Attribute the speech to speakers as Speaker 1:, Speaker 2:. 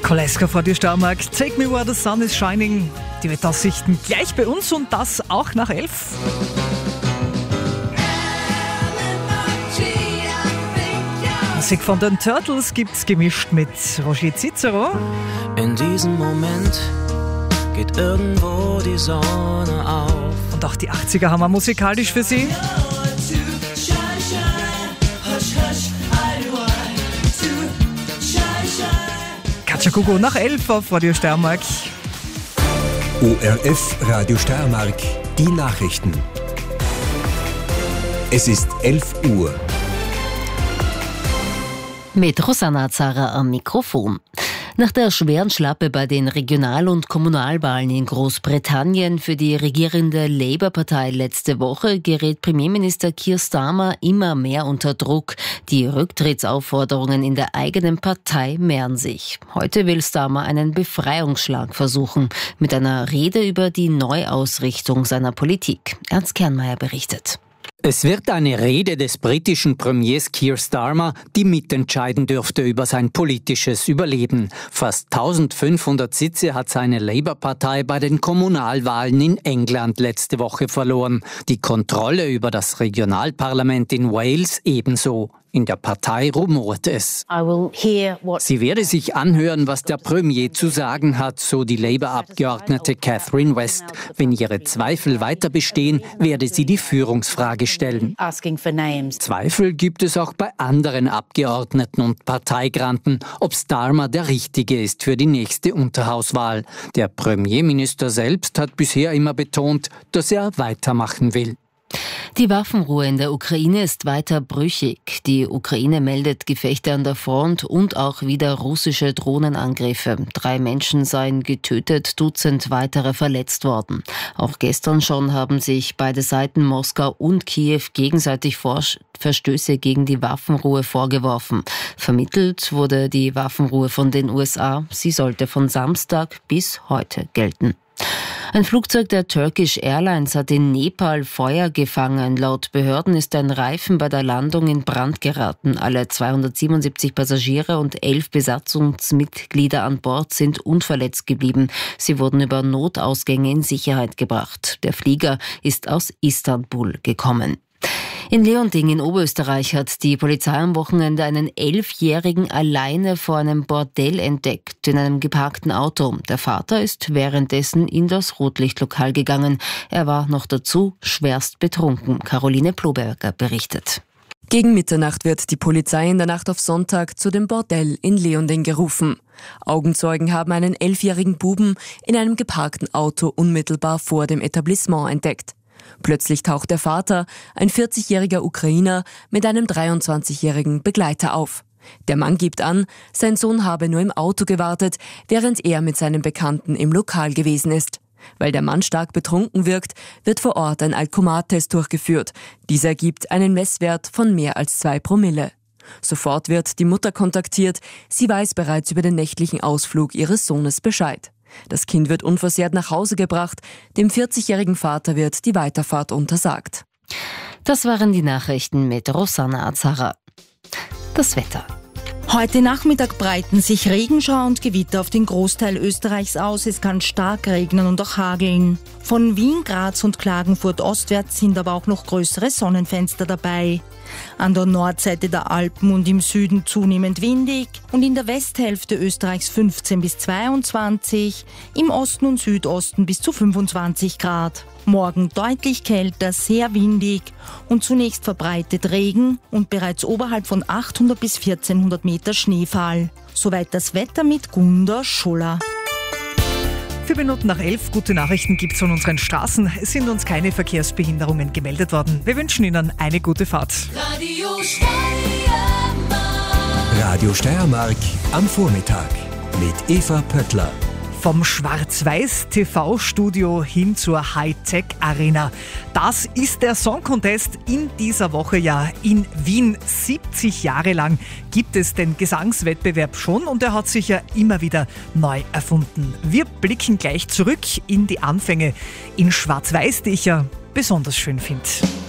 Speaker 1: Koleska vor dir, Steiermark. Take me where the sun is shining. Die Wetteraussichten gleich bei uns und das auch nach 11. Musik von den Turtles gibt's gemischt mit Roger Cicero.
Speaker 2: In diesem Moment geht irgendwo die Sonne auf.
Speaker 1: Und auch die 80er haben wir musikalisch für Sie. Katja Kugo nach 11 auf Radio Steiermark.
Speaker 3: ORF Radio Steiermark, die Nachrichten. Es ist 11 Uhr.
Speaker 4: Mit Rosanna Zara am Mikrofon. Nach der schweren Schlappe bei den Regional- und Kommunalwahlen in Großbritannien für die regierende Labour-Partei letzte Woche gerät Premierminister Keir Starmer immer mehr unter Druck. Die Rücktrittsaufforderungen in der eigenen Partei mehren sich. Heute will Starmer einen Befreiungsschlag versuchen mit einer Rede über die Neuausrichtung seiner Politik. Ernst Kernmeier berichtet.
Speaker 5: Es wird eine Rede des britischen Premiers Keir Starmer, die mitentscheiden dürfte über sein politisches Überleben. Fast 1500 Sitze hat seine Labour-Partei bei den Kommunalwahlen in England letzte Woche verloren. Die Kontrolle über das Regionalparlament in Wales ebenso. In der Partei rumort es. Sie werde sich anhören, was der Premier zu sagen hat, so die Labour-Abgeordnete Catherine West. Wenn ihre Zweifel weiter bestehen, werde sie die Führungsfrage stellen. Zweifel gibt es auch bei anderen Abgeordneten und Parteigranten, ob Starmer der Richtige ist für die nächste Unterhauswahl. Der Premierminister selbst hat bisher immer betont, dass er weitermachen will.
Speaker 4: Die Waffenruhe in der Ukraine ist weiter brüchig. Die Ukraine meldet Gefechte an der Front und auch wieder russische Drohnenangriffe. 3 Menschen seien getötet, Dutzend weitere verletzt worden. Auch gestern schon haben sich beide Seiten, Moskau und Kiew, gegenseitig Verstöße gegen die Waffenruhe vorgeworfen. Vermittelt wurde die Waffenruhe von den USA. Sie sollte von Samstag bis heute gelten. Ein Flugzeug der Turkish Airlines hat in Nepal Feuer gefangen. Laut Behörden ist ein Reifen bei der Landung in Brand geraten. Alle 277 Passagiere und 11 Besatzungsmitglieder an Bord sind unverletzt geblieben. Sie wurden über Notausgänge in Sicherheit gebracht. Der Flieger ist aus Istanbul gekommen. In Leonding in Oberösterreich hat die Polizei am Wochenende einen 11-Jährigen alleine vor einem Bordell entdeckt, in einem geparkten Auto. Der Vater ist währenddessen in das Rotlichtlokal gegangen. Er war noch dazu schwerst betrunken. Caroline Ploberger berichtet.
Speaker 6: Gegen Mitternacht wird die Polizei in der Nacht auf Sonntag zu dem Bordell in Leonding gerufen. Augenzeugen haben einen 11-jährigen Buben in einem geparkten Auto unmittelbar vor dem Etablissement entdeckt. Plötzlich taucht der Vater, ein 40-jähriger Ukrainer, mit einem 23-jährigen Begleiter auf. Der Mann gibt an, sein Sohn habe nur im Auto gewartet, während er mit seinem Bekannten im Lokal gewesen ist. Weil der Mann stark betrunken wirkt, wird vor Ort ein Alkomat-Test durchgeführt. Dieser ergibt einen Messwert von mehr als 2 Promille. Sofort wird die Mutter kontaktiert. Sie weiß bereits über den nächtlichen Ausflug ihres Sohnes Bescheid. Das Kind wird unversehrt nach Hause gebracht. Dem 40-jährigen Vater wird die Weiterfahrt untersagt.
Speaker 4: Das waren die Nachrichten mit Rosanna Zara. Das Wetter.
Speaker 7: Heute Nachmittag breiten sich Regenschauer und Gewitter auf den Großteil Österreichs aus. Es kann stark regnen und auch hageln. Von Wien, Graz und Klagenfurt ostwärts sind aber auch noch größere Sonnenfenster dabei. An der Nordseite der Alpen und im Süden zunehmend windig und in der Westhälfte Österreichs 15 bis 22, im Osten und Südosten bis zu 25 Grad. Morgen deutlich kälter, sehr windig und zunächst verbreitet Regen und bereits oberhalb von 800 bis 1400 Meter Schneefall. Soweit das Wetter mit Gunda Schuller.
Speaker 1: 4 Minuten nach 11, gute Nachrichten gibt's von unseren Straßen. Es sind uns keine Verkehrsbehinderungen gemeldet worden. Wir wünschen Ihnen eine gute Fahrt.
Speaker 3: Radio Steiermark am Vormittag mit Eva Pöttler.
Speaker 1: Vom Schwarz-Weiß-TV-Studio hin zur Hightech-Arena. Das ist der Song Contest in dieser Woche ja in Wien. 70 Jahre lang gibt es den Gesangswettbewerb schon und er hat sich ja immer wieder neu erfunden. Wir blicken gleich zurück in die Anfänge in Schwarz-Weiß, die ich ja besonders schön finde.